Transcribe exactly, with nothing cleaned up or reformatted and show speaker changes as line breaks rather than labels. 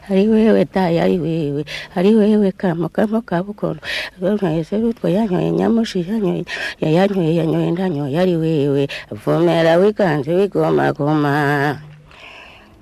ari wewe tayi ari wewe ari wewe kamo kamo kabukono ese rutwa yanyoye nyamushi yanyoye yanyoye yanyoye ndanyoye ari wewe vomera wikanze wigoma goma